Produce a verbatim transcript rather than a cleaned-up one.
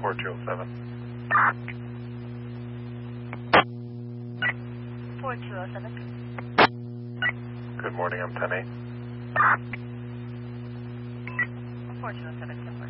four two oh seven. four two oh seven. Good morning, I'm ten eight. four two oh seven.